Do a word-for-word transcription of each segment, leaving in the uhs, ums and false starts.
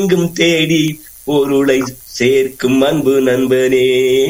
எங்கும் தேடி பொருளை சேர்க்கும் அன்பு நண்பனே.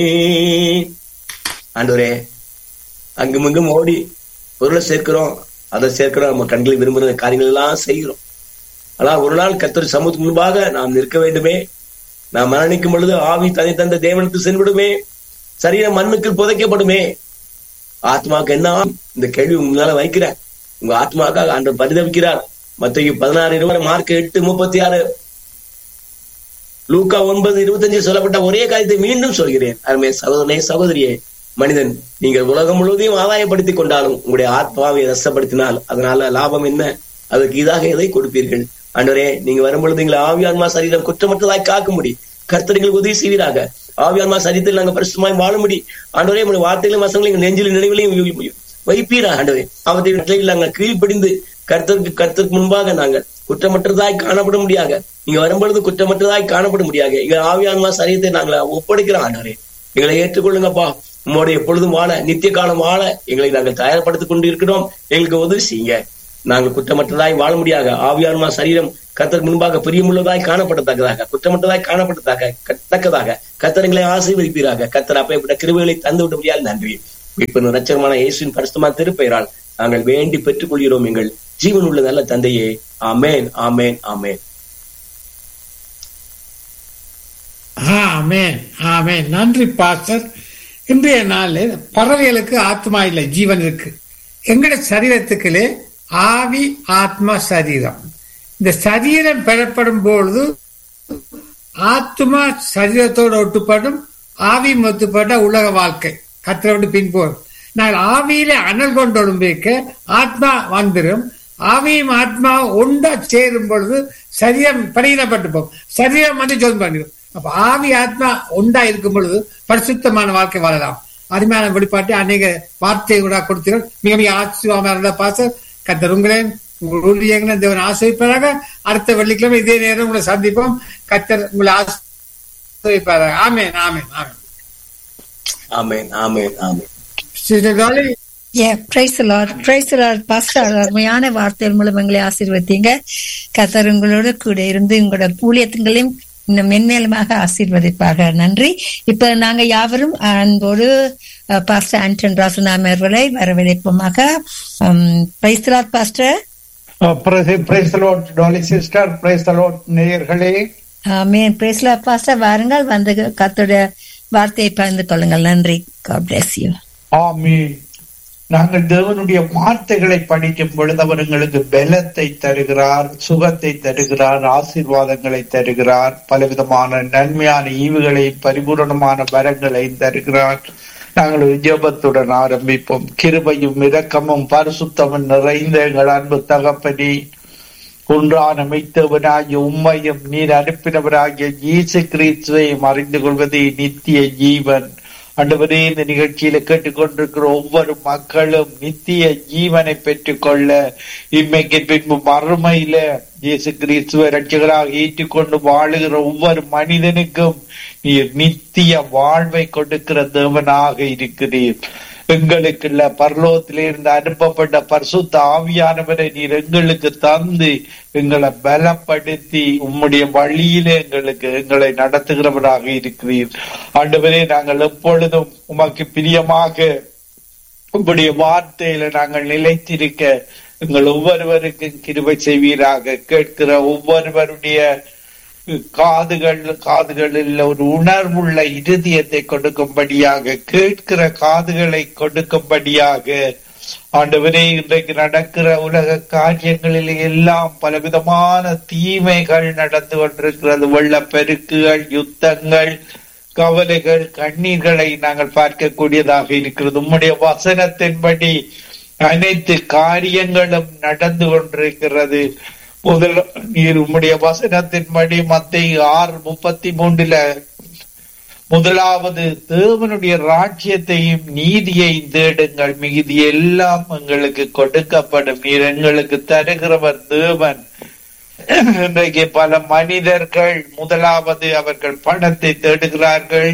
ஆண்டவரே, அங்கும் இங்கும் ஓடி பொருளை சேர்க்கிறோம், அதை சேர்க்கிறோம், நம்ம கண்களில் விரும்புகிற காரியங்கள் எல்லாம் செய்கிறோம். ஆனா ஒரு நாள் கர்த்தர் சமூகத்துக்கு முன்பாக நாம் நிற்க வேண்டுமே. நாம் மரணிக்கும் பொழுது ஆவி தனி தந்த தேவனுக்கு சென்றுவிடுமே, சரீரம் மண்ணுக்கு புதைக்கப்படுமே. ஆத்மாவுக்கு என்ன? இந்த கேள்வி முன்னால வைக்கிறேன். உங்க ஆத்மாக்காக ஆண்டவர் பரிதவிக்கிறார். மத்தேயு பதினாறு இருபது, மார்க் எட்டு முப்பத்தி ஆறு, லூக்கா ஒன்பது இருபத்தி அஞ்சு சொல்லப்பட்ட ஒரே காரியத்தை மீண்டும் சொல்கிறேன். அருமை சகோதரனே, சகோதரியே, மனிதன் நீங்கள் உலகம் முழுவதையும் ஆதாயப்படுத்திக் கொண்டாலும் உங்களுடைய ஆத்மாவை ரசப்படுத்தினால் அதனால லாபம் என்ன? அதற்கு இதாக எதை கொடுப்பீர்கள்? ஆண்டவரே, நீங்க வரும்பொழுது எங்களை ஆவியான்மா சரீரம் குற்றமற்றதாய் காக்கும்படி கர்த்தர்கள் உதவி செய்வீராக. ஆவியான்மா சரீரத்தில் நாங்கள் பரிசுத்தமாய் வாழும்படி ஆண்டவரே உங்களுடைய வார்த்தைகளும் வசங்களையும் நெஞ்சிலும் நினைவிலையும் வைப்பீரா. ஆண்டவரே, அவற்றை நாங்கள் கீழ்ப்படிந்து கர்த்தருக்கு கர்த்தருக்கு முன்பாக நாங்கள் குற்றமற்றதாய் காணப்பட முடியாக, நீங்க வரும்பொழுது குற்றமற்றதாய் காணப்பட முடியாக எங்கள் ஆவியான்மா சரீரத்தை நாங்கள் ஒப்படைக்கிறோம். ஆண்டவரே, எங்களை ஏற்றுக்கொள்ளுங்கப்பா. உம்மோடைய எப்பொழுதும் வாழ, நித்திய காலம் வாழ எங்களை நாங்கள் தயார்படுத்திக் கொண்டு இருக்கிறோம். எங்களுக்கு உதவி செய்யுங்க. நாங்கள் குற்றமற்றதாய் வாழ முடியாக ஆவியான்மா சரீரம் கர்த்தருக்கு முன்பாக பிரியமுள்ளதாய் காணப்படத்தக்கதாக, குற்றமற்றதாய் காணப்படத்தக்க தக்கதாக கர்த்தர்களை ஆசீர்வதிப்பீராக. கர்த்தர் அப்பேற்பட்ட கிருபைகளை தந்து விட முடியாது. நன்றி. இப்ப ரட்சகமான இயேசுவின் பரிசுத்தமான திருப்பெயரால் நாங்கள் வேண்டி பெற்றுக் கொள்கிறோம் எங்கள் ஜீவன் உள்ள நல்ல தந்தையே. ஆமேன், ஆமேன், ஆமேன். ஆமேன், ஆமேன். நன்றி பாஸ்டர். இன்றைய நாளில் பறவைகளுக்கு ஆத்மா இல்லை, ஜீவன் இருக்கு. எங்கட சரீரத்துக்குள்ளே ஆவி, ஆத்மா, சரீரம். இந்த சரீரம் பெறப்படும் பொழுது ஆத்மா சரீரத்தோடு ஒட்டுப்படும், ஆவி ஒத்துப்பட்ட உலக வாழ்க்கை கத்திரோடு பின்போம். நான் ஆவியில அனல் கொண்டு வைக்க ஆத்மா வந்துடும். ஆவியும் ஆத்மா ஒன்றா சேரும் பொழுது சரீரம் பரிணப்பட்டு போகும், சரீரம் வந்து ஜோம் பண்ணிடும். அப்ப ஆவி ஆத்மா ஒன்றா இருக்கும் பொழுது பரிசுத்தமான வாழ்க்கை வாழலாம். அருமையான வெளிப்பாட்டு அநேக வார்த்தை கூட கொடுத்தீர்கள். மிக மிக ஆச்சரியமாக இருந்த பாச கர்த்தர் உங்களையும் உங்கள் ஊழியங்களை தேவன் ஆசிரிப்பாராக. அடுத்த வெள்ளிக்கிழமை இதே நேரம் உங்களை சந்திப்போம். கர்த்தர் உங்களை ஆசிரிப்பாராக. ஆமென், ஆமென், ஆமென், ஆமென், ஆமென், ஆமென். அருமையான வார்த்தைகள் மூலம் எங்களை ஆசீர்வதிங்க. கர்த்தர் உங்களோட கூட இருந்து உங்களோட ஊழியங்களையும் இன்னும் மென்மேலுமாக ஆசீர்வதிப்பாக. நன்றி. இப்ப நாங்க யாவரும் அன்போடு பாஸ்டர் ஆண்டன் ராசனாம் அவர்களை வரவேற்போமாக. Praise the Lord pastor. Praise the Lord tally sister. Praise the Lord நேயர்களே. ஆமென். Praise the Lord pastor. வாருங்கள், வந்து கர்த்தருடைய வார்த்தையை பகிர்ந்து கொள்ளுங்கள். நன்றி. God bless you. ஆமென். நாங்கள் தேவனுடைய வார்த்தைகளை படிக்கும் பொழுது அவர் எங்களுக்கு பலத்தை தருகிறார், சுகத்தை தருகிறார், ஆசீர்வாதங்களை தருகிறார், பலவிதமான நன்மையான ஈவுகளை, பரிபூரணமான வரங்களை தருகிறார். நாங்கள் ஜெபத்துடன் ஆரம்பிப்போம். கிருபையும் இரக்கமும் பரிசுத்தமும் நிறைந்த எங்கள் அன்பு தகப்பனே, ஒன்றான மெய்த்தவனாகிய உம்மையும் நீர் அனுப்பினவராகிய இயேசு கிறிஸ்துவையும் அறிந்து கொள்வதே நித்திய ஜீவன். ஆண்டவரே, இந்த நிகழ்ச்சியில கேட்டுக்கொண்டிருக்கிற ஒவ்வொரு மக்களும் நித்திய ஜீவனை பெற்றுக் கொள்ள, இம்மைக்கு பின்பு மறுமையில இயேசு கிறிஸ்துவை ரட்சகராக ஏற்றுக்கொண்டு வாழுகிற ஒவ்வொரு மனிதனுக்கும் நீர் நித்திய வாழ்வை கொடுக்கிற தேவனாக இருக்கிறீர். எங்களுக்குள்ள பரலோகத்திலிருந்து அனுப்பப்பட்ட பரிசுத்த ஆவியானவரை நீர் எங்களுக்கு தந்து எங்களை பலப்படுத்தி உம்முடைய வழியிலே எங்களுக்கு எங்களை நடத்துகிறவராக இருக்கிறீர். ஆண்டவரே, நாங்கள் எப்பொழுதும் உமக்கு பிரியமாக உம்முடைய வார்த்தையில நாங்கள் நிலைத்திருக்க எங்கள் ஒவ்வொருவருக்கும் கிருபை செய்வீராக. கேட்கிற ஒவ்வொருவருடைய காதுகள் காதுகளில் ஒரு உணர்வுள்ள இருதயத்தை கொடுக்கும்படியாக, கேட்கிற காதுகளை கொடுக்கும்படியாக ஆண்டவரே, இன்றைக்கு நடக்கிற உலக காரியங்களில் எல்லாம் பலவிதமான தீமைகள் நடந்து கொண்டிருக்கிறது. வெள்ளப்பெருக்குகள், யுத்தங்கள், கவலைகள், கண்ணீர்களை நாங்கள் பார்க்கக்கூடியதாக இருக்கிறது. உம்முடைய வசனத்தின்படி அனைத்து காரியங்களும் நடந்து கொண்டிருக்கிறது. முதல் நீர் உம்முடைய வசனத்தின்படி மத்தேயு ஆறு முப்பத்தி மூன்றுல முதலாவது தேவனுடைய ராஜ்யத்தையும் நீதியையும் தேடுங்கள், மிகுதி எல்லாம் எங்களுக்கு கொடுக்கப்படும். நீர் எங்களுக்கு தருகிறவர் தேவன். இன்றைக்கு பல மனிதர்கள் முதலாவது அவர்கள் பணத்தை தேடுகிறார்கள்,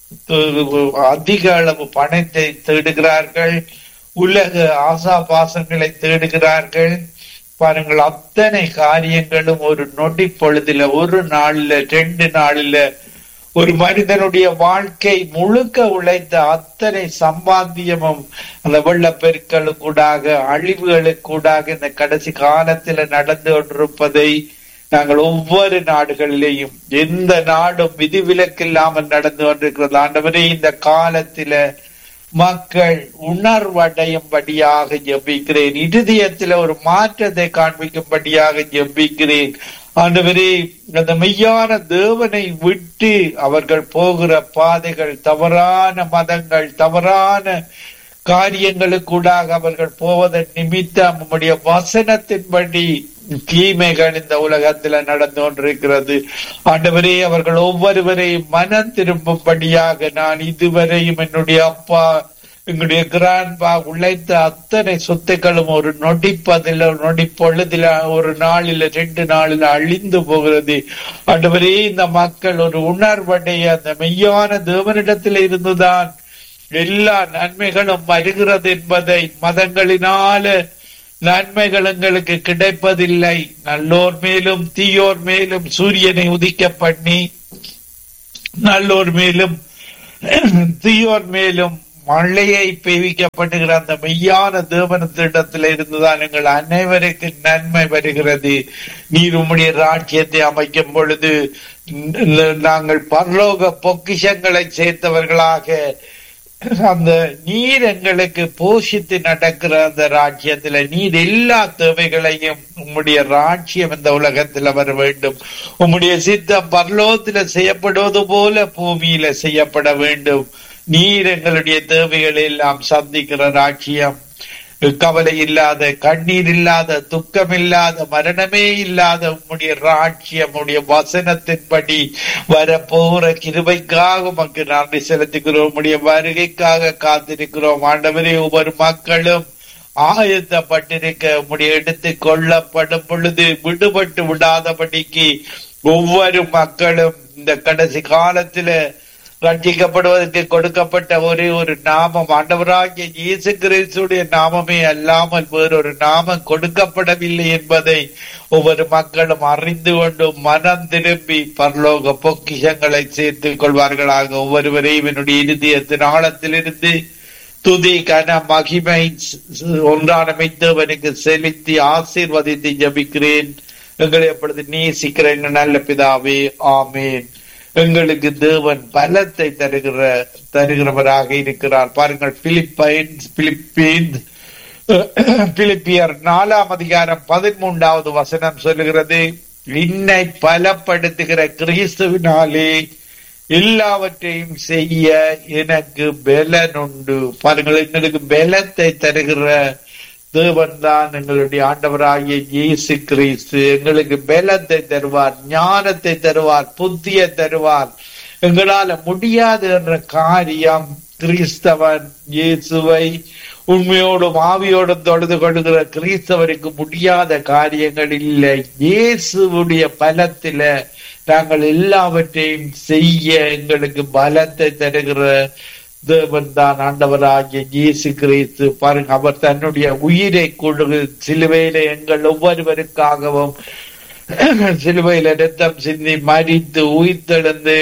அதிக அளவு பணத்தை தேடுகிறார்கள், உலக ஆசாபாசங்களை தேடுகிறார்கள், பாருங்கள், அத்தனை காரியங்களும் ஒரு நொடி பொழுதுல, ஒரு நாள்ல, ரெண்டு நாள்ல ஒரு மனிதனுடைய வாழ்க்கை முழுக்க உழைத்த அத்தனை சம்பாத்தியமும் அந்த வெள்ளப்பெருக்களுக்கூடாக, அழிவுகளுக்கூடாக இந்த கடைசி காலத்துல நடந்து கொண்டிருப்பதை நாங்கள் ஒவ்வொரு நாடுகளிலேயும், எந்த நாடும் விதிவிலக்கு இல்லாமல் நடந்து கொண்டிருக்கிறது. ஆண்டவரே, இந்த காலத்தில மக்கள் உணர்வடையும்படியாக ஜெபிக்கிறேன். இருதயத்தில் ஒரு மாற்றத்தை காண்பிக்கும்படியாக ஜெபிக்கிறேன். ஆண்டவரே, அந்த மெய்யான தேவனை விட்டு அவர்கள் போகிற பாதைகள், தவறான மதங்கள், தவறான காரியங்களுக்கூடாக அவர்கள் போவதன் நிமித்தம் நம்முடைய வசனத்தின்படி தீமைகள் இந்த உலகத்துல நடந்து கொண்டிருக்கிறது. ஆண்டவரே, அவர்கள் ஒவ்வொருவரையும் மனம் திரும்பும்படியாக, நான் இதுவரையும் என்னுடைய அப்பா, எங்களுடைய கிராண்ட்பா உழைத்த அத்தனை சொத்துக்களும் ஒரு நொடிப்பதில், நொடி பொழுதுல, ஒரு நாளில, ரெண்டு நாளில அழிந்து போகிறது. ஆண்டவரே, இந்த மக்கள் ஒரு உணர்வடைய அந்த மெய்யான தேவனிடத்தில் இருந்துதான் எல்லா நன்மைகளும் வருகிறது என்பதை, மதங்களினால நன்மைகள் எங்களுக்கு கிடைப்பதில்லை, நல்லோர் மேலும் தீயோர் மேலும் சூரியனை உதிக்க பண்ணி, நல்லோர் மேலும் தீயோர் மேலும் மழையை பெய்விக்கப்படுகிற அந்த மெய்யான தேவனத்திடத்தில் இருந்துதான் எங்கள் அனைவருக்கு நன்மை வருகிறது. நீர் உம்முடைய ராஜ்யத்தை அமைக்கும் பொழுது நாங்கள் பரலோக பொக்கிஷங்களை சேர்த்தவர்களாக, அந்த நீர் எங்களுக்கு போஷித்து நடக்கிற அந்த ராஜ்யத்துல நீர் எல்லா தேவைகளையும், உம்முடைய ராஜ்யம் இந்த உலகத்துல வர வேண்டும், உம்முடைய சித்தம் பரலோகத்துல செய்யப்படுவது போல பூமியில செய்யப்பட வேண்டும். நீர் எங்களுடைய தேவைகளை எல்லாம் சந்திக்கிற ராஜ்யம், கவலை இல்லாத, கண்ணீர் இல்லாத, துக்கம் இல்லாத, மரணமே இல்லாத உம்முடைய ராஜ்யம், உம்முடைய வசனத்தின்படி வரப்போற கிருபைக்காக உமக்கு நன்றி செலுத்துகிறோம். உம்முடைய வருகைக்காக காத்திருக்கிறோம். ஆண்டவரே, ஒவ்வொரு மக்களும் ஆயத்தப்பட்டிருக்க, உம்முடைய எடுத்து கொள்ளப்படும் பொழுது விடுபட்டு விடாதபடிக்கு ஒவ்வொரு மக்களும் இந்த கடைசி காலத்துல ரட்சிக்கப்படுவதற்கு கொடுக்கப்பட்ட ஒரே ஒரு நாமம் ஆண்டவராகிய இயேசு கிறிஸ்துடைய நாமமே அல்லாமல் வேறொரு நாமம் கொடுக்கப்படவில்லை என்பதை ஒவ்வொரு மக்களும் அறிந்து கொண்டு மனம் திரும்பி பரலோக பொக்கிஷங்களை சேர்த்துக் கொள்வார்களாக. ஒவ்வொருவரையும் என்னுடைய இருதயத்தின் ஆழத்திலிருந்து துதி, கன, மகிமை ஒன்றான மெய்த்தவனுக்கு செலுத்தி ஆசீர்வதித்து ஜபிக்கிறேன். எங்களை எப்பொழுது நேசிக்கிற எங்கள் நல்ல பிதாவே, ஆமேன். எங்களுக்கு தேவன் பலத்தை தருகிற தருகிறவராக இருக்கிறார். பாருங்கள், பிலிப்பைன்ஸ் பிலிப்பீன்ஸ் பிலிப்பியர் நாலாம் அதிகாரம் பதிமூன்றாவது வசனம் சொல்லுகிறது, என்னை பலப்படுத்துகிற கிறிஸ்துவினாலே எல்லாவற்றையும் செய்ய எனக்கு பலன் உண்டு. பாருங்கள், எங்களுக்கு பலத்தை தருகிற தேவன் தான் எங்களுடைய ஆண்டவராகிய இயேசு கிறிஸ்து. எங்களுக்கு பலத்தை தருவார், ஞானத்தை தருவார், புத்தியை தருவார். எங்களால முடியாது என்ற காரியம் கிறிஸ்தவன் இயேசுவை உண்மையோடும் ஆவியோடும் தொழுது கொள்கிற கிறிஸ்தவருக்கு முடியாத காரியங்கள் இல்லை. இயேசுடைய பலத்தில நாங்கள் எல்லாவற்றையும் செய்ய எங்களுக்கு பலத்தை தருகிற தேவன் தான் ஆண்டவராகிய இயேசு கிறிஸ்து. பாருங்க, அவர் தன்னுடைய உயிரை கொடு சிலுவையில எங்கள் ஒவ்வொருவருக்காகவும் சிலுவையில ரத்தம் சிந்தி மரித்து உயிர்த்தெழுந்து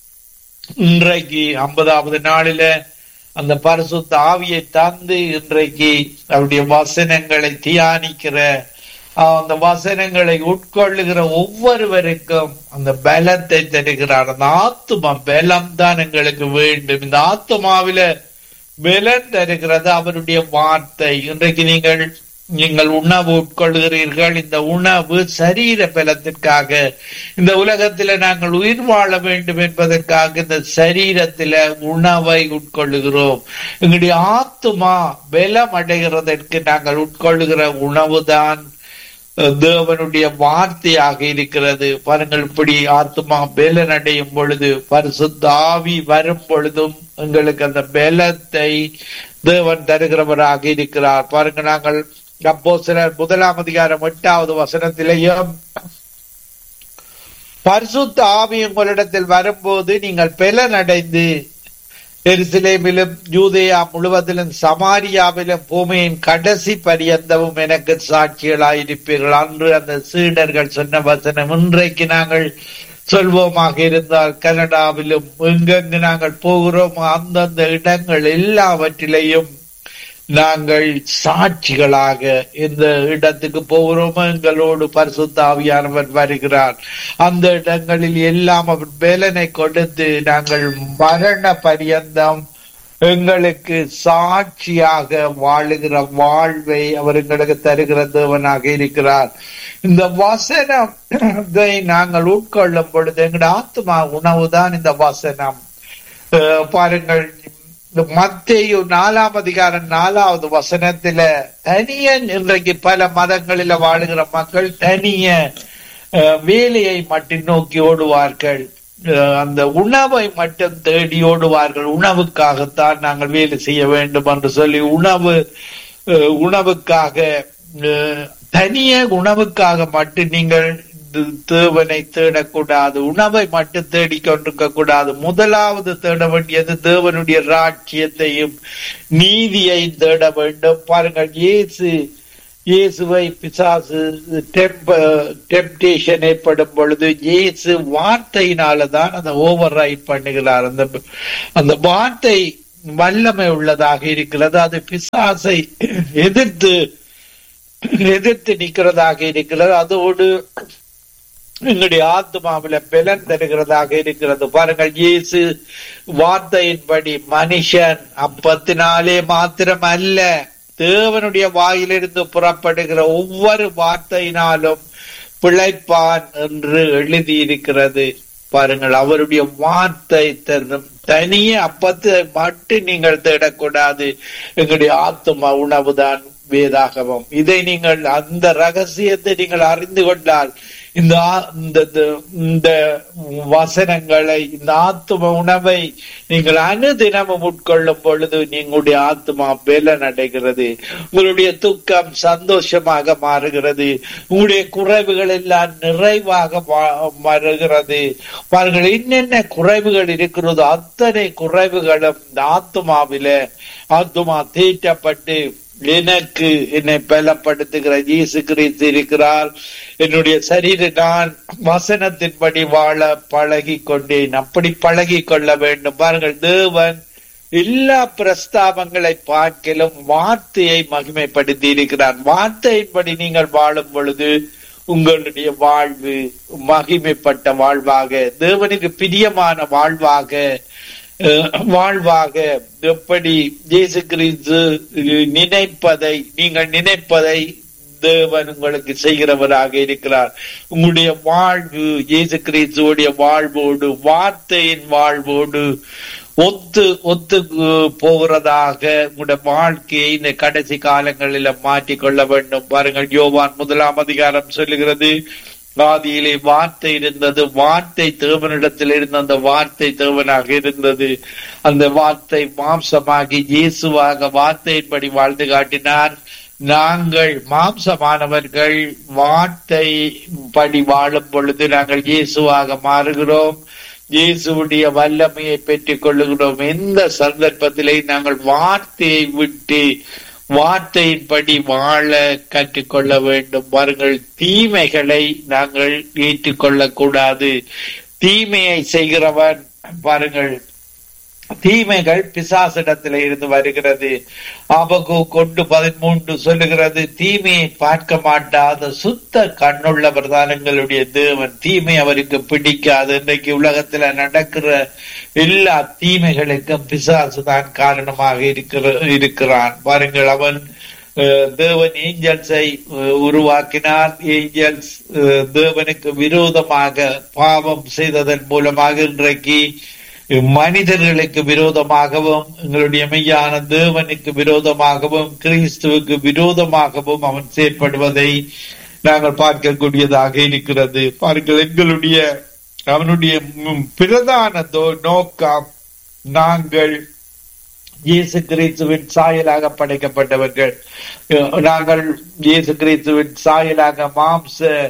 இன்றைக்கு ஐம்பதாவது நாளில அந்த பரிசுத்த ஆவியை தந்து இன்றைக்கு அவருடைய வசனங்களை தியானிக்கிற, அந்த வசனங்களை உட்கொள்ளுகிற ஒவ்வொருவருக்கும் அந்த பலத்தை தருகிறார். அந்த ஆத்துமா பலம் தான் எங்களுக்கு வேண்டும். இந்த ஆத்துமாவில பலன் தருகிறது அவருடைய வார்த்தை. இன்றைக்கு நீங்கள் நீங்கள் உணவு உட்கொள்கிறீர்கள். இந்த உணவு சரீர பலத்திற்காக, இந்த உலகத்தில நாங்கள் உயிர் வாழ வேண்டும் என்பதற்காக இந்த சரீரத்தில உணவை உட்கொள்ளுகிறோம். எங்களுடைய ஆத்துமா பலம் அடைகிறதற்கு நாங்கள் உட்கொள்ளுகிற உணவுதான் தேவனுடைய வார்த்தையாக இருக்கிறது. பாருங்கள், இப்படி ஆத்துமா பலன் அடையும் பொழுது, பரிசுத்த ஆவி வரும் பொழுதும் எங்களுக்கு அந்த பலத்தை தேவன் தருகிறவராக இருக்கிறார். பாருங்க, நாங்கள் அப்போஸ்தலர் முதலாம் அதிகாரம் எட்டாவது வசனத்திலேயும், பரிசுத்த ஆவி உங்களிடத்தில் வரும்போது நீங்கள் பலன் அடைந்து எருசலேமிலும் யூதேயா முழுவதிலும் சமாரியாவிலும் பூமியின் கடைசி பரியந்தமும் எனக்கு சாட்சிகளாயிருப்பீர்கள். அன்று அந்த சீடர்கள் சொன்ன வசனம் இன்றைக்கு நாங்கள் சொல்வோமாக இருந்தால் கனடாவிலும் எங்கெங்கு நாங்கள் போகிறோம் அந்தந்த இடங்கள் எல்லாவற்றிலையும் நாங்கள் சாட்சிகளாக இந்த இடத்துக்கு போகிறோமோ எங்களோடு பரிசுத்த ஆவியானவர் வருகிறார். அந்த இடங்களில் எல்லாம் அவர் வேலனை கொடுத்து நாங்கள் மரண பரியந்தம் எங்களுக்கு சாட்சியாக வாழுகிற வாழ்வை அவர் எங்களுக்கு தருகிற தேவனாக இருக்கிறார். இந்த வசனத்தை நாங்கள் உட்கொள்ளும் பொழுது எங்களுடைய ஆத்மா உணவுதான் இந்த வசனம். பாருங்கள், மத்தேயு நாலாம் அதிகாரம் நாலாவது வசனத்துல தனியன் இன்றைக்கு பல மதங்களில வாழுகிற மக்கள் தனிய வேலையை மட்டும் நோக்கி ஓடுவார்கள், அந்த உணவை மட்டும் தேடி ஓடுவார்கள். உணவுக்காகத்தான் நாங்கள் வேலை செய்ய வேண்டும் என்று சொல்லி உணவு உணவுக்காக தனிய உணவுக்காக மட்டும் நீங்கள் தேவனை தேடக்கூடாது, உணவை மட்டும் தேடிக்கொண்டிருக்க கூடாது. முதலாவது தேட வேண்டியது தேவனுடைய ராஜ்யத்தையும் நீதியை தேட வேண்டும். பாருங்கள், இயேசு இயேசுவை பிசாசு டெம்டேஷன் ஏற்படும் பொழுது இயேசு வார்த்தையினாலதான் அந்த ஓவர் ரைட் பண்ணுகிறார். அந்த அந்த வார்த்தை வல்லமை உள்ளதாக இருக்கிறது. அது பிசாசை எதிர்த்து எதிர்த்து நிற்கிறதாக இருக்கிறது. அதோடு எங்களுடைய ஆத்மாவில பலன் தருகிறதாக இருக்கிறது. பாருங்கள், இயேசு வார்த்தையின்படி மனுஷன் அப்பத்தினாலே மாத்திரம் அல்ல, தேவனுடைய வாயிலிருந்து புறப்படுகிற ஒவ்வொரு வார்த்தையினாலும் பிழைப்பான் என்று எழுதியிருக்கிறது. பாருங்கள், அவருடைய வார்த்தை தனியே அப்பத்தை மட்டும் நீங்கள் தேடக்கூடாது. எங்களுடைய ஆத்மா உணவுதான் வேதாகமம். இதை நீங்கள் அந்த ரகசியத்தை நீங்கள் அறிந்து கொண்டால் இந்த இந்த வசனங்களை, இந்த ஆத்ம உணவை நீங்கள் அனுதினமும் உட்கொள்ளும் பொழுது நீங்களுடைய ஆத்மா பலன் அடைகிறது. உங்களுடைய துக்கம் சந்தோஷமாக மாறுகிறது. உங்களுடைய குறைவுகள் எல்லாம் நிறைவாக மாறுகிறது. பாருங்கள், என்னென்ன குறைவுகள் இருக்கிறதோ அத்தனை குறைவுகளும் இந்த ஆத்மாவில ஆத்மா தேற்றப்பட்டு எனக்கு என்னை பலப்படுத்துகிற இயேசு கிறிஸ்து இருக்கிறார். என்னுடைய சரீர நான் வசனத்தின்படி வாழ பழகி கொண்டேன். அப்படி பழகி கொள்ள வேண்டும். பாருங்கள், தேவன் எல்லா பிரஸ்தாபங்களை பார்க்கலும் வார்த்தையை மகிமைப்படுத்தி இருக்கிறார். வார்த்தையின்படி நீங்கள் வாழும் பொழுது உங்களுடைய வாழ்வு மகிமைப்பட்ட வாழ்வாக, தேவனுக்கு பிரியமான வாழ்வாக வாழ்வாக, எப்படி இயேசு கிறிஸ்து நினைப்பதை நீங்கள் நினைப்பதை தேவன் உங்களுக்கு செய்கிறவராக இருக்கிறார். உங்களுடைய வாழ்வு இயேசு கிறிஸ்துவோடைய வாழ்வோடு, வார்த்தையின் வாழ்வோடு ஒத்து ஒத்து போகிறதாக உங்களுடைய வாழ்க்கையை இந்த கடைசி காலங்களில மாற்றிக்கொள்ள வேண்டும். பாருங்கள், யோவான் முதலாம் அதிகாரம் சொல்லுகிறது, ஆதியிலே வார்த்தை இருந்தது, வார்த்தை தேவனிடத்தில் இருந்த அந்த வார்த்தை தேவனாக இருந்தது. அந்த வார்த்தை மாம்சமாகி இயேசுவாக வார்த்தையின்படி வாழ்ந்து காட்டினார். நாங்கள் மாம்சமானவர்கள் வார்த்தை படி வாழும் பொழுது நாங்கள் இயேசுவாக மாறுகிறோம். இயேசுடைய வல்லமையை பெற்றுக் கொள்ளுகிறோம். எந்த சந்தர்ப்பத்திலே நாங்கள் வார்த்தையை விட்டு வார்த்தையின்படி வாழ கற்றுக்கொள்ள வேண்டும். பாருங்கள், தீமைகளை நாங்கள் ஏற்றுக்கொள்ளக் கூடாது. தீமையை செய்கிறவன், பாருங்கள், தீமைகள் பிசாசிடத்திலே இருந்து வருகிறது. ஆபகு கொண்டு பதிமூன்று சொல்லுகிறது, தீமையை பார்க்க மாட்டாத சுத்த கண்ணுள்ளவர் தான் எங்களுடைய தேவன். தீமை அவருக்கு பிடிக்காது. இன்றைக்கு உலகத்துல நடக்கிற எல்லா தீமைகளுக்கும் பிசாசு தான் காரணமாக இருக்கிற இருக்கிறான். பாருங்கள், அவன் தேவன் ஏஞ்சல்ஸை உருவாக்கினார். ஏஞ்சல்ஸ் தேவனுக்கு விரோதமாக பாவம் செய்ததன் மூலமாக இன்றைக்கு மனிதர்களுக்கு விரோதமாகவும், எங்களுடைய மெய்யான தேவனுக்கு விரோதமாகவும், கிறிஸ்துவுக்கு விரோதமாகவும் அவன் செயற்படுவதை நாங்கள் பார்க்கக்கூடியதாக இருக்கிறது. பாருங்கள், எங்களுடைய அவனுடைய பிரதான நோக்கம் நாங்கள் இயேசு கிறிஸ்துவின் சாயலாக படைக்கப்பட்டவர்கள். நாங்கள் இயேசு கிறிஸ்துவின் சாயலாக மாம்ச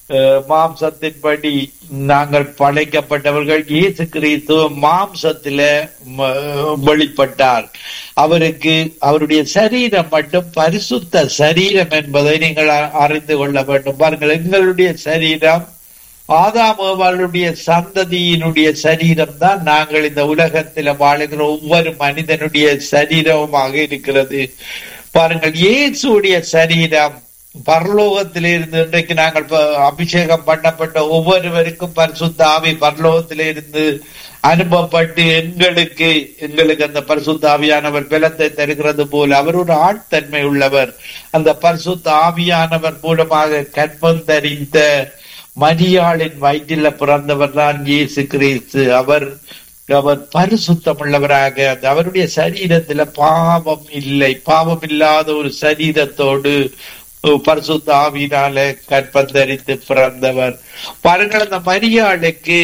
மாம்சத்தின்படி நாங்கள் படைக்கப்பட்டவர்கள். இயேசு கிறிஸ்து மாம்சத்தில வெளிப்பட்டார். அவருக்கு அவருடைய சரீரம் மட்டும் பரிசுத்த சரீரம் என்பதை நீங்கள் அறிந்து கொள்ள வேண்டும். பாருங்கள், எங்களுடைய சரீரம் ஆதாமுடைய சந்ததியினுடைய சரீரம் தான் நாங்கள் இந்த உலகத்தில் வாழுகிற ஒவ்வொரு மனிதனுடைய சரீரமாக இருக்கிறது. பாருங்கள், இயேசுடைய சரீரம் பரலோகத்திலிருந்து இன்றைக்கு நாங்கள் அபிஷேகம் பண்ணப்பட்ட ஒவ்வொருவருக்கும் பரிசுத்த ஆவி பரலோகத்திலிருந்து அனுப்பப்பட்டு எங்களுக்கு எங்களுக்கு அந்த பரிசுத்த ஆவியானவர் பலத்தை தருகிறது போல அவர் ஒரு ஆட்தன்மை உள்ளவர். அந்த பரிசுத்த ஆவியானவர் மூலமாக கற்பம் தரித்த மரியாளின் வயிற்றில பிறந்தவர் தான் இயேசு கிறிஸ்து. அவர் அவர் பரிசுத்தம் உள்ளவராக அவருடைய சரீரத்துல பாவம் இல்லை. பாவம் இல்லாத ஒரு சரீரத்தோடு பரிசுத்த ஆவியினால கற்பந்தரித்து பிறந்தவர். பாருங்கள், அந்த மரியாளுக்கு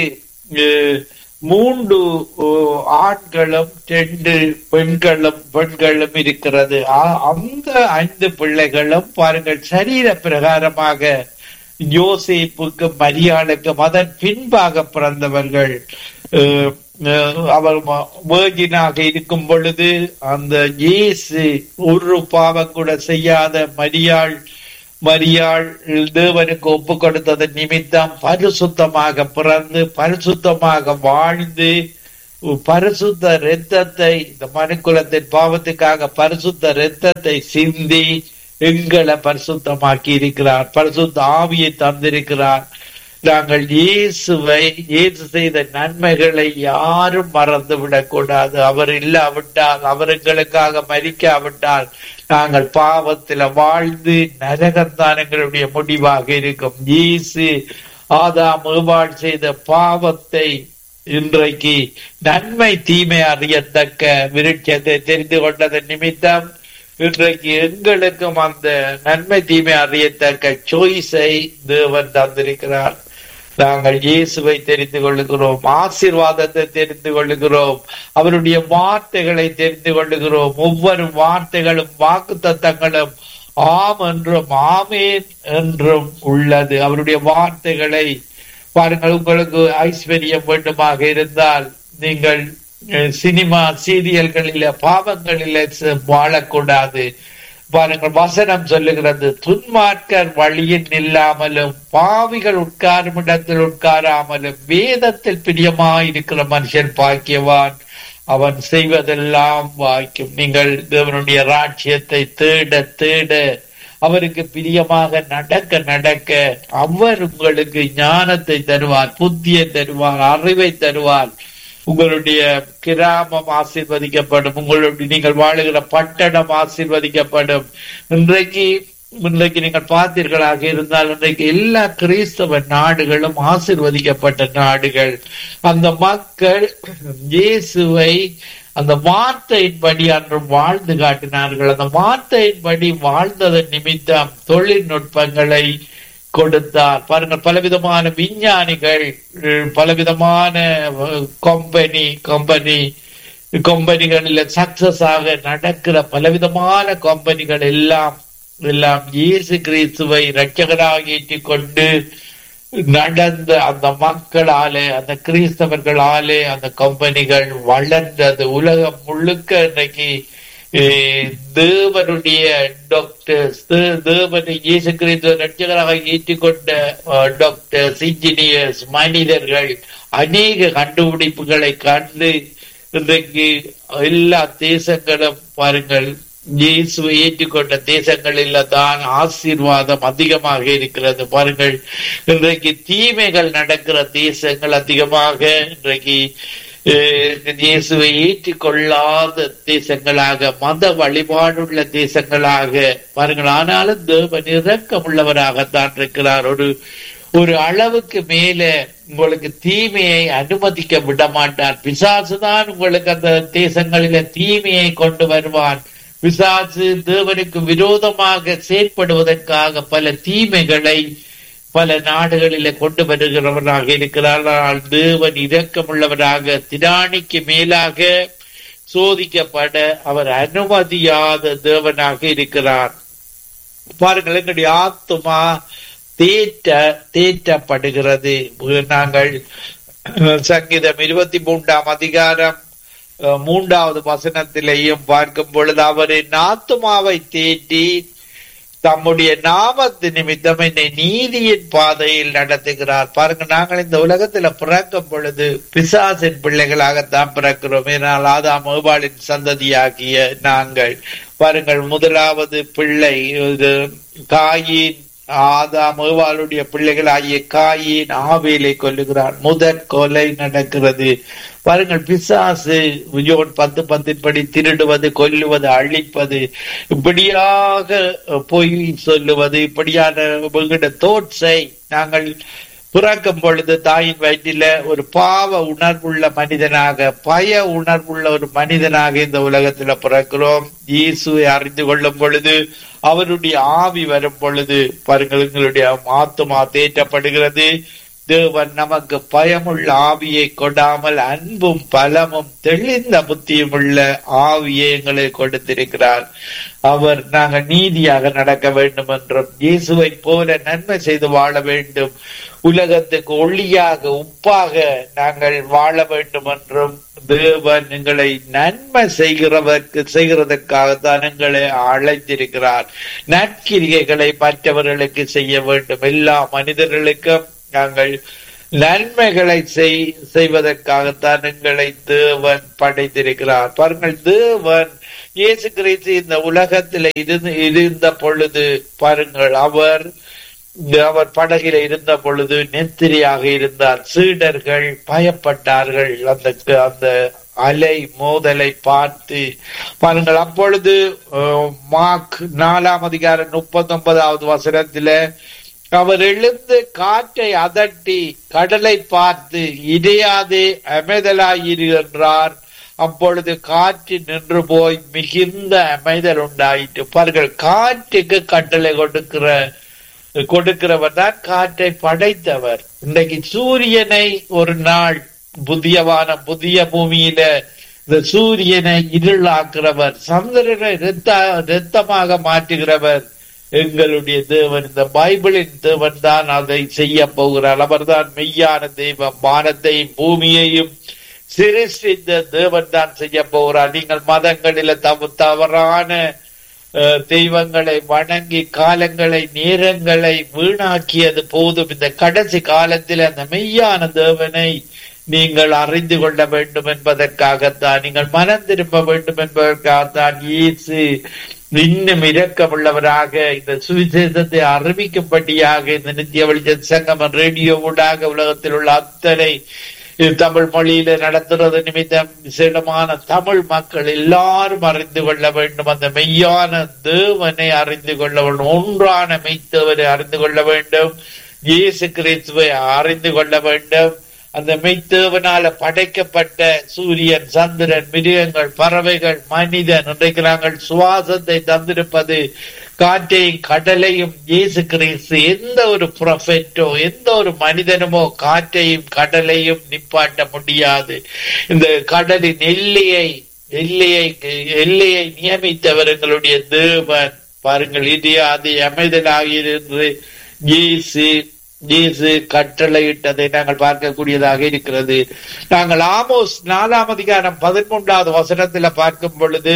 மூன்று ஆண்களும் ரெண்டு பெண்களும் பெண்களும் இருக்கிறது. அந்த ஐந்து பிள்ளைகளும் பாருங்கள் சரீர பிரகாரமாக யோசேப்புக்கு மரியாளுக்கும் அதன் பின்பாக பிறந்தவர்கள். அவர் வேர்ஜினாக இருக்கும் பொழுது அந்த இயேசு ஒரு பாவம் கூட செய்யாத மரியாள் மரியாள் தேவனுக்கு ஒப்பு கொடுத்ததன் நிமித்தம் பரிசுத்தமாக பிறந்து பரிசுத்தமாக வாழ்ந்து பரிசுத்த இரத்தத்தை இந்த மனுக்குலத்தின் பாவத்துக்காக பரிசுத்த இரத்தத்தை சிந்தி எங்களை பரிசுத்தமாக்கி இருக்கிறார். பரிசுத்த ஆவியை தந்திருக்கிறார். நாங்கள் இயேசுவை இயேசு செய்த நன்மைகளை யாரும் மறந்து விடக்கூடாது. அவர் இல்லாவிட்டால் அவர் எங்களுக்காக மரிக்காவிட்டால் நாங்கள் பாவத்தில வாழ்ந்து நரகத்தான் எங்களுடைய முடிவாக இருக்கும். இயேசு ஆதாம் ஏவாள் செய்த பாவத்தை இன்றைக்கு நன்மை தீமை அறியத்தக்க விருட்சத்தை தெரிந்து கொண்டதன் நிமித்தம் இன்றைக்கு எங்களுக்கும் அந்த நன்மை தீமை அறியத்தக்க சாய்ஸை தேவன் தந்திருக்கிறார். நாங்கள் இயேசுவை தெரிந்து கொள்ளுகிறோம், ஆசீர்வாதத்தை தெரிந்து கொள்ளுகிறோம், அவருடைய வார்த்தைகளை தெரிந்து கொள்ளுகிறோம். ஒவ்வொரு வார்த்தைகளும் வாக்கு தத்தங்களும் ஆம் என்றும் ஆமேன் என்றும் உள்ளது. அவருடைய வார்த்தைகளை பாருங்கள். உங்களுக்கு ஐஸ்வர்யம் வேண்டுமாக இருந்தால் நீங்கள் சினிமா சீரியல்களில பாவங்களில வாழக்கூடாது. பாருங்கள், வசனம் சொல்லுகிறது, துன்மார்க்கர் வழியில் நில்லாமலும் பாவிகள் உட்காரும் இடத்தில் உட்காராமலும் வேதத்தில் பிரியமாயிருக்கிற மனுஷன் பாக்கியவான், அவன் செய்வதெல்லாம் வாய்க்கும். நீங்கள் தேவனுடைய ராஜ்யத்தை தேட தேட அவருக்கு பிரியமாக நடக்க நடக்க அவர் உங்களுக்கு ஞானத்தை தருவார், புத்தியை தருவார், அறிவை தருவார். உங்களுடைய கிராமம் ஆசீர்வதிக்கப்படும், உங்களுடைய நீங்கள் வாழுகிற பட்டணம் ஆசீர்வதிக்கப்படும். இன்றைக்கு இன்றைக்கு நீங்கள் பார்த்தீர்களாக இருந்தால் இன்றைக்கு எல்லா கிறிஸ்தவ நாடுகளும் ஆசீர்வதிக்கப்பட்ட நாடுகள். அந்த மக்கள் இயேசுவை அந்த வார்த்தையின்படி அன்று வாழ்ந்து காட்டினார்கள். அந்த வார்த்தையின்படி வாழ்ந்ததன் நிமித்தம் தொழில்நுட்பங்களை கொடுத்தார். பாருங்கள், பலவிதமான விஞ்ஞானிகள், பலவிதமான கம்பெனி கம்பெனி கம்பெனிகளில் சக்சஸ் ஆக நடக்கிற பலவிதமான கம்பெனிகள் எல்லாம் எல்லாம் இயேசு கிறிஸ்துவை இரட்சகராக ஏற்றிக் கொண்டு நடந்த அந்த மக்களாலே அந்த கிறிஸ்தவர்களாலே அந்த கம்பெனிகள் வளர்ந்தது. உலகம் முழுக்க இன்னைக்கு தேவனுடைய டாக்டர்ஸ், தேவனை இயேசு கிறிஸ்துவ ரட்சகராக ஏற்றுக்கொண்ட டாக்டர்ஸ், இன்ஜினியர்ஸ், மனிதர்கள் அநேக கண்டுபிடிப்புகளை கண்டு இன்றைக்கு எல்லா தேசங்களும் பாருங்கள் இயேசுவை ஏற்றுக்கொண்ட தேசங்களில் தான் ஆசீர்வாதம் அதிகமாக இருக்கிறது. பாருங்கள், இன்றைக்கு தீமைகள் நடக்கிற தேசங்கள் அதிகமாக இன்றைக்கு இயேசுவை ஏற்றுக்கொள்ளாத தேசங்களாக, மத வழிபாடுள்ள தேசங்களாக பாருங்கள். ஆனாலும் தேவன் இரக்கம் உள்ளவராகத்தான் இருக்கிறார். ஒரு ஒரு அளவுக்கு மேல உங்களுக்கு தீமையை அனுமதிக்க விட மாட்டார். பிசாசுதான் உங்களுக்கு அந்த தேசங்களில தீமையை கொண்டு வருவான். பிசாசு தேவனுக்கு விரோதமாக செயற்படுவதற்காக பல தீமைகளை பல நாடுகளில கொண்டு வருகிறவராக இருக்கிறார். ஆனால் தேவன் இரக்கமுள்ளவராக திராணிக்கு மேலாக சோதிக்கப்பட அவர் அனுமதியாத தேவனாக இருக்கிறார். பாருங்கள், எங்களுடைய ஆத்துமா தேற்ற தேற்றப்படுகிறது. நாங்கள் சங்கீதம் இருபத்தி மூன்றாம் அதிகாரம் மூன்றாவது வசனத்திலேயும் பார்க்கும் பொழுது, அவரின் ஆத்துமாவை தேற்றி தம்முடைய நாமத்து நிமித்தம் என்னை நீதியின் பாதையில் நடத்துகிறார். பாருங்க, நாங்கள் இந்த உலகத்துல பிறக்கும் பொழுது பிசாசின் பிள்ளைகளாகத்தான் பிறக்கிறோம். ஏனால் ஆதாம் ஏவாளின் சந்ததியாகிய நாங்கள் பாருங்கள், முதலாவது பிள்ளை காயின், ஆதாம் ஏவாளுடைய பிள்ளைகள் ஆகிய காயின் ஆவேலை கொல்லுகிறார். முதற் கொலை நடக்கிறது. பாருங்கள், பிசாசு யோன் பத்து பத்தின்படி திருடுவது, கொல்லுவது, அழிப்பது, இப்படியாக பொய் சொல்லுவது, இப்படியான தோற்றை நாங்கள் பிறக்கும் பொழுது தாயின் வயிற்றில ஒரு பாவ உணர்வுள்ள மனிதனாக, பய உணர்வுள்ள ஒரு மனிதனாக இந்த உலகத்துல பிறக்கிறோம். இயேசுவை அறிந்து கொள்ளும் பொழுது, அவருடைய ஆவி வரும் பொழுது பாருங்கள், எங்களுடைய ஆத்துமா தேற்றப்படுகிறது. தேவன் நமக்கு பயமுள்ள ஆவியை கொடாமல் அன்பும் பலமும் தெளிந்த புத்தியும் உள்ள ஆவியை எங்களை கொடுத்திருக்கிறார். அவர் நாங்கள் நீதியாக நடக்க வேண்டும் என்றும், இயேசுவை போல நன்மை செய்து வாழ வேண்டும், உலகத்துக்கு ஒளியாக உப்பாக நாங்கள் வாழ வேண்டும் என்றும் தேவன் எங்களை நன்மை செய்கிறதற்கு செய்கிறதற்காகத்தான் எங்களை அழைத்திருக்கிறார். நற்கிரிகைகளை மற்றவர்களுக்கு செய்ய வேண்டும். எல்லா மனிதர்களுக்கும் நாங்கள் நன்மைகளை செய்வதற்காகத்தான் எங்களை தேவன் படைத்திருக்கிறார். பாருங்கள், தேவன் இயேசு கிறிஸ்து இந்த உலகத்தில் இருந்த பொழுது பாருங்கள், அவர் அவர் படகில இருந்த பொழுது நெத்திரியாக இருந்தார். சீடர்கள் பயப்பட்டார்கள் அந்த அந்த அலை மோதலை பார்த்து. பாருங்கள், அப்பொழுது மார்க் நாலாம் அதிகாரம் முப்பத்தி ஒன்பதாவது வசனத்தில அவர் எழுந்து காற்றை அதட்டி கடலை பார்த்து, இடையாதே அமைதலாயிரு என்றார். அப்பொழுது காற்று நின்று போய் மிகுந்த அமைதல் உண்டாயிற்று. பாருங்கள், காற்றுக்கு கட்டளை கொடுக்கிற கொடுக்கிறவர் தான் காற்றை படைத்தவர். இன்றைக்கு சூரியனை ஒரு நாள் புதியவான புதிய பூமியில இந்த சூரியனை இருளாக்குறவர், சந்திரனை இரத்த இரத்தமாக மாற்றுகிறவர் எங்களுடைய தேவன். இந்த பைபிளின் தேவன் தான் அதை செய்ய போகிறார். அவர் தான் மெய்யான தெய்வம். வானத்தையும் பூமியையும் சிருஷ்டித்த தேவன் தான் செய்ய போகிறார். நீங்கள் மதங்களில தவ தவறான தெய்வங்களை வணங்கி காலங்களை நேரங்களை வீணாக்கியது போதும். இந்த கடைசி காலத்தில் அந்த மெய்யான தேவனை நீங்கள் அறிந்து கொள்ள வேண்டும் என்பதற்காகத்தான், நீங்கள் மனம் திரும்ப வேண்டும் என்பதற்காகத்தான் இயேசு இன்னும் இரக்கமுள்ளவராக இந்த சுவிசேஷத்தை அறிவிக்கும்படியாக இந்த நித்திய வெளிச்ச சங்கமம் ரேடியோ ஊடாக உலகத்தில் உள்ள அத்தனை தமிழ் மொழியில நடத்துறது நிமித்தம் விசேடமான தமிழ் மக்கள் எல்லாரும் அறிந்து கொள்ள வேண்டும். அந்த மெய்யான தேவனை அறிந்து கொள்ள வேண்டும். ஒன்றான மெய்த்தேவனை அறிந்து கொள்ள வேண்டும். இயேசு கிறிஸ்துவை அறிந்து கொள்ள வேண்டும். அந்த மெய்த்தேவனால படைக்கப்பட்ட சூரியன், சந்திரன், மிருகங்கள், பறவைகள், மனிதன், இன்றைக்கு நாங்கள் சுவாசத்தை தந்திருப்பது காற்றையும் கடலையும் இயேசு கிறிஸ்து. எந்த ஒரு ப்ரொஃபெட்டோ எந்த ஒரு மனிதனுமோ காற்றையும் கடலையும் நிப்பாட்ட முடியாது. இந்த கடலின் எல்லையை எல்லையை எல்லையை நியமித்தவர் எங்களுடைய தேவன். பாருங்கள், இது அது அமைதலாகியிருந்து இயேசு இயேசு கட்டளையிட்டதை நாங்கள் பார்க்கக்கூடியதாக இருக்கிறது. நாங்கள் ஆமோஸ் நாலாம் அதிகாரம் பதிமூன்றாவது வசனத்துல பார்க்கும் பொழுது,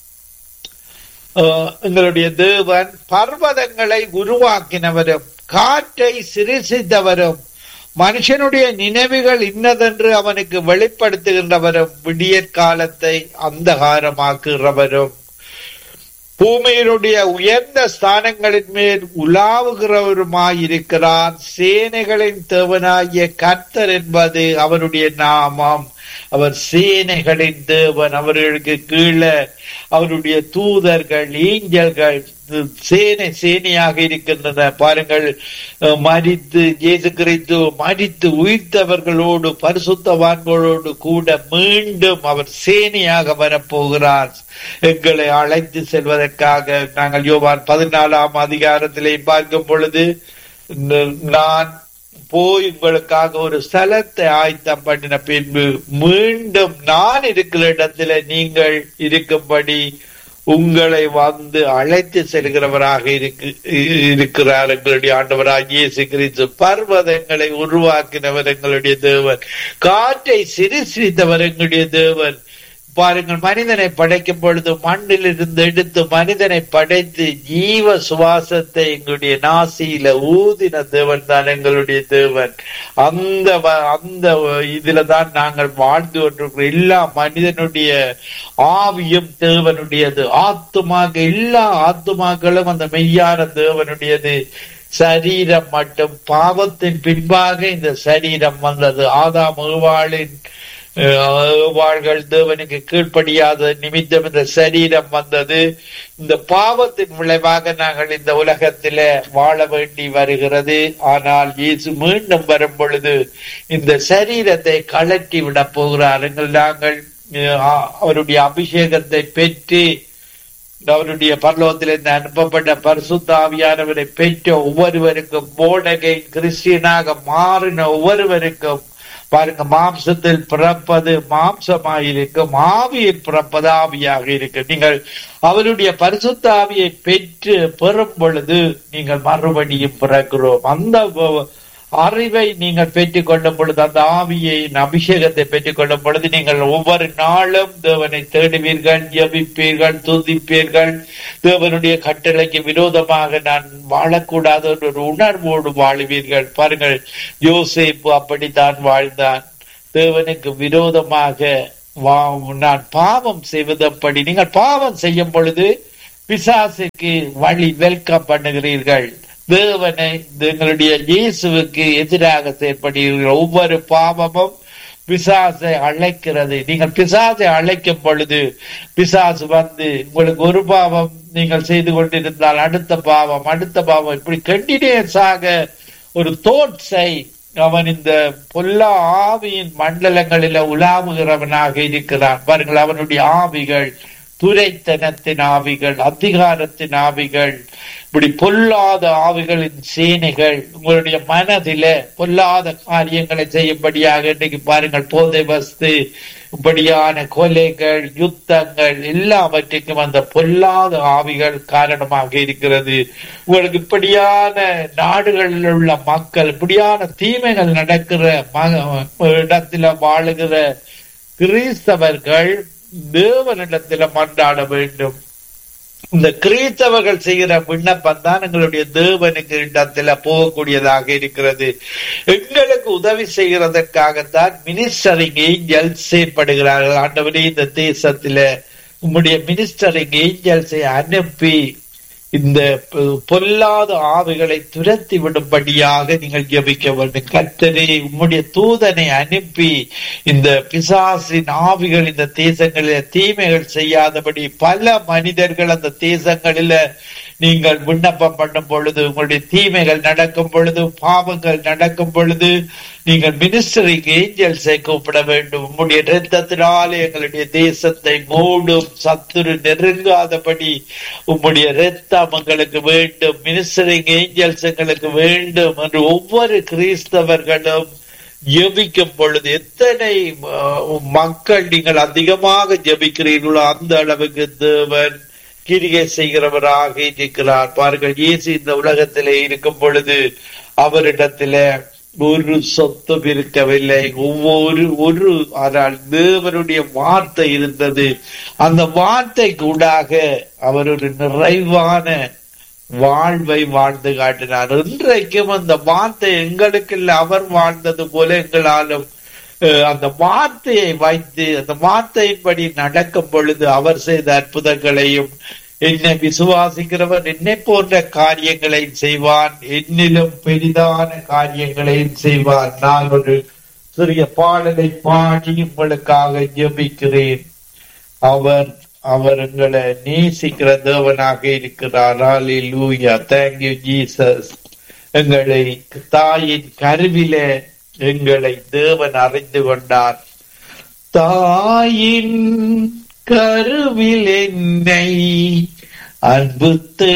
எங்களுடைய தேவன் பர்வதங்களை உருவாக்கினவரும் காற்றை சிருஷித்தவரும் மனுஷனுடைய நினைவுகள் இன்னதென்று அவனுக்கு வெளிப்படுத்துகின்றவரும் விடியற்காலத்தை அந்தகாரமாக்குகிறவரும் பூமியினுடைய உயர்ந்த ஸ்தானங்களின் மேல் உலாவுகிறவருமாயிருக்கிறார். சேனைகளின் தேவனாகிய கர்த்தர் என்பது அவருடைய நாமம். அவர் சேனைகளின் தேவன். அவர்களுக்கு கீழே அவருடைய தூதர்கள், ஏஞ்சல்கள் சேனை சேனையாக இருக்கின்றன. பாருங்கள், மரித்து இயேசு கிறிஸ்து மரித்து உயிர்த்தவர்களோடு பரிசுத்தவான்களோடு கூட மீண்டும் அவர் சேனையாக வரப்போகிறார் எங்களை அழைத்து செல்வதற்காக. நாங்கள் யோவான் பதினாலாம் அதிகாரத்திலே பார்க்கும் பொழுது, நான் போய் உங்களுக்காக ஒரு ஸ்தலத்தை ஆயத்தம் பண்ணின பின்பு மீண்டும் நான் இருக்கிற இடத்துல நீங்கள் இருக்கும்படி உங்களை வந்து அழைத்து செல்கிறவராக இருக்கிறார் எங்களுடைய ஆண்டவராக இயேசு கிறிஸ்து. பர்வதங்களை உருவாக்கினவர் எங்களுடைய தேவன், காற்றை சிருஷ்டித்தவர் எங்களுடைய தேவன். பாருங்கள், மனிதனை படைக்கும் பொழுது மண்ணில் இருந்து எடுத்து மனிதனை படைத்து ஜீவ சுவாசத்தை எங்களுடைய நாசியில ஊதின தேவன் தான் எங்களுடைய தேவன். அந்த அந்த இதுல தான் நாங்கள் வாழ்ந்து கொண்டிருக்கிறோம். எல்லா மனிதனுடைய ஆவியும் தேவனுடையது, ஆத்துமாக எல்லா ஆத்துமாக்களும் அந்த மெய்யான தேவனுடையது. சரீரம் மட்டும் பாவத்தின் பின்பாக இந்த சரீரம் வந்தது. ஆதாம் ஏவாளின் வாழ்கள் தேவனுக்கு கீழ்ப்படியாத நிமித்தம் இந்த சரீரம் வந்தது. இந்த பாவத்தின் விளைவாக நாங்கள் இந்த உலகத்தில வாழ வேண்டி வருகிறது. ஆனால் இயேசு மீண்டும் வரும் பொழுது இந்த சரீரத்தை கழற்றி விட போகிறார்கள். நாங்கள் அவருடைய அபிஷேகத்தை பெற்று அவருடைய பரலோகத்திலிருந்து அனுப்பப்பட்ட பரிசுத்த ஆவியானவரை பெற்ற ஒவ்வொருவருக்கும், போர்டகை கிறிஸ்டியனாக மாறின ஒவ்வொருவருக்கும் பாருங்க, மாம்சத்தில் பிறப்பது மாம்சமாயிருக்கும், ஆவியில் பிறப்பது ஆவியாக இருக்கும். நீங்கள் அவருடைய பரிசுத்த ஆவியை பெற்று பெறும் பொழுது நீங்கள் மறுபடியும் பிறக்கிறோம். அந்த அறிவை நீங்கள் பெற்றுக் கொள்ளும் பொழுது, அந்த ஆவியை அபிஷேகத்தை பெற்றுக் கொள்ளும் பொழுது நீங்கள் ஒவ்வொரு நாளும் தேவனை தேடுவீர்கள், ஜெபிப்பீர்கள், துதிப்பீர்கள். தேவனுடைய கட்டளைக்கு விரோதமாக நான் வாழக்கூடாது என்ற ஒரு உணர்வோடு வாழுவீர்கள். பாருங்கள், யோசேப்பு அப்படித்தான் வாழ்ந்தான். தேவனுக்கு விரோதமாக நான் பாவம் செய்வதப்படி. நீங்கள் பாவம் செய்யும் பொழுது பிசாசுக்கு வழி வெல்கம் பண்ணுகிறீர்கள். தேவனை எங்களுடைய இயேசுவுக்கு எதிராக செயற்படுகிறீர்கள். ஒவ்வொரு பாவமும் பிசாசை அழைக்கிறது. நீங்கள் பிசாசை அழைக்கும் பொழுது பிசாசு வந்து உங்களுக்கு ஒரு பாவம் நீங்கள் செய்து கொண்டிருந்தால் அடுத்த பாவம் அடுத்த பாவம் இப்படி கண்டினியூஸாக ஒரு தோட்ஸை அவன் இந்த பொல்லா ஆவியின் மண்டலங்களில உலாவுகிறவனாக இருக்கிறான். பாருங்கள், அவனுடைய ஆவிகள் துரைத்தனத்தின் ஆவிகள், அதிகாரத்தின் ஆவிகள், இப்படி பொல்லாத ஆவிகளின் சேனைகள் உங்களுடைய மனதில பொல்லாத காரியங்களை செய்யும்படியாக இன்றைக்கு பாருங்கள், போதை வஸ்து, இப்படியான கொலைகள், யுத்தங்கள் எல்லாவற்றுக்கும் அந்த பொல்லாத ஆவிகள் காரணமாக இருக்கிறது. உங்களுக்கு இப்படியான நாடுகளில் உள்ள மக்கள், இப்படியான தீமைகள் நடக்கிற இடத்துல வாழுகிற கிறிஸ்தவர்கள் தேவனிடத்தில மன்றாட வேண்டும். இந்த கிறிஸ்தவர்கள் செய்கிற விண்ணப்பம் தான் எங்களுடைய தேவனுக்கு இடத்துல போகக்கூடியதாக இருக்கிறது. எங்களுக்கு உதவி செய்கிறதற்காகத்தான் மினிஸ்டரிங் ஏஞ்சல்ஸ் செயற்படுகிறார்கள். ஆண்டவரே, இந்த தேசத்தில உம்முடைய மினிஸ்டரிங் ஏஞ்சல்ஸை அனுப்பி இந்த பொல்லாத ஆவிகளை துரத்தி விடும்படியாக நீங்கள் ஜெபிக்க வேண்டும். கர்த்தரே, உம்முடைய தூதனை அனுப்பி இந்த பிசாசின் ஆவிகள் இந்த தேசங்களில தீமைகள் செய்யாதபடி பல மனிதர்கள் அந்த தேசங்களில நீங்கள் விண்ணப்பம் பண்ணும் பொழுது, உங்களுடைய தீமைகள் நடக்கும் பொழுது, பாவங்கள் நடக்கும் பொழுது நீங்கள் மினிஸ்டரிங் ஏஞ்சல்ஸை கூப்பிட வேண்டும். உங்களுடைய இரத்தத்தினாலே எங்களுடைய தேசத்தை மூடும், சத்துரு நெருங்காதபடி உங்களுடைய இரத்தம் எங்களுக்கு வேண்டும், மினிஸ்டரிங் ஏஞ்சல்ஸ் எங்களுக்கு வேண்டும் என்று ஒவ்வொரு கிறிஸ்தவர்களும் ஜெபிக்கும் பொழுது, எத்தனை மக்கள் நீங்கள் அதிகமாக ஜெபிக்கிறீர்களோ அந்த அளவுக்கு தேவன் கிரியை செய்கிறவராக இருக்கிறார். பாருங்கள், இயேசு இந்த உலகத்திலே இருக்கும் பொழுது அவரிடத்தில ஒரு சொத்தும் இருக்கவில்லை. ஒவ்வொரு ஒரு ஆனால் தேவனுடைய வார்த்தை இருந்தது. அந்த வார்த்தை கூடாக அவர் ஒரு நிறைவான வாழ்வை வாழ்ந்து காட்டினார். இன்றைக்கும் அந்த வார்த்தை எங்களுக்கு இல்லை, அவர் வாழ்ந்தது போல எங்களாலும் அந்த வார்த்தையை வைத்து அந்த வார்த்தையின்படி நடக்கும் பொழுது அவர் செய்த அற்புதங்களையும், என்னை விசுவாசிக்கிறவர் என்னை போன்ற காரியங்களையும் செய்வான், என்னிலும் பெரிதான காரியங்களையும் செய்வான். நான் ஒரு சிறிய பாடலை பாடி உங்களுக்காக ஜெபிக்கிறேன். அவர் அவர் எங்களை நேசிக்கிற தேவனாக இருக்கிறார். ஹல்லேலூயா. Thank you Jesus. எங்களை தாயின் கருவிலே எங்களை தேவன் அறிந்து கொண்டார். தாயின் கருவில் என்னை அன்பு